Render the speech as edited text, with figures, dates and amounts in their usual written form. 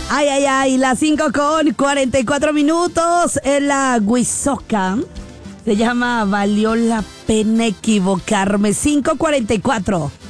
Ay, ay, ay, las 5:44. En la Huizoca se llama Valió la pena equivocarme. 5:44.